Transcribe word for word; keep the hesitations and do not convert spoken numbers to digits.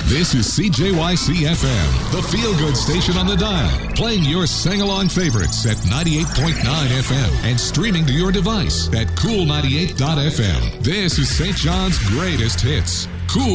This is C J Y C F M, the feel-good station on the dial, playing your sing-along favorites at ninety-eight point nine F M and streaming to your device at cool ninety-eight dot f m. This is Saint John's greatest hits.